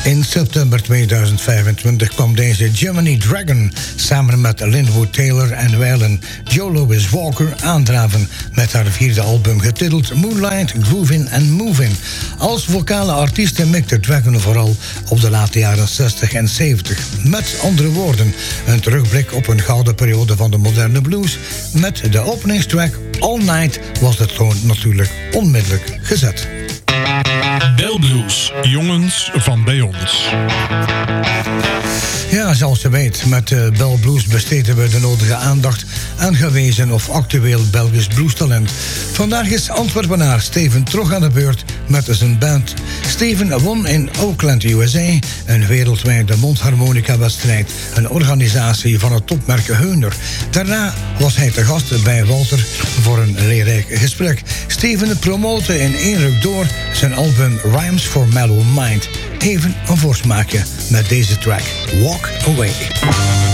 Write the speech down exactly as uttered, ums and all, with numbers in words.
In september tweeduizend vijfentwintig kwam deze Gemini Dragon samen met Linwood Taylor en wijlen Joe Louis Walker aandraven met haar vierde album getiteld Moonlight, Groovin' and Movin'. Als vocale artiesten mikte Dragon vooral op de late jaren zestig en zeventig. Met andere woorden, een terugblik op een gouden periode van de moderne blues. Met de openingstrack All Night was de toon natuurlijk onmiddellijk gezet. Bell Blues, jongens van bij ons. Ja, zoals je weet, met uh, Bell Blues besteden we de nodige aandacht aan gewezen of actueel Belgisch bluestalent. Vandaag is Antwerpenaar Steven Trog aan de beurt met zijn band. Steven won in Oakland, U S A, een wereldwijde mondharmonica-wedstrijd, een organisatie van het topmerk Heuner. Daarna was hij te gast bij Walter voor een leerrijk gesprek. Steven promote in één ruk door zijn album Rhymes for Mellow Mind. Even een voorsmaakje met deze track, Walk Away.